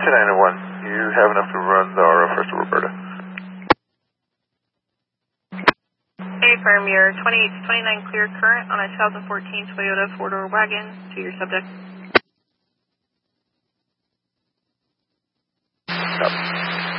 1091, you have enough to run the RO first to Roberta. Hey, firm, you're 28 to 29 clear current on a 2014 Toyota four-door wagon to your subject. Copy.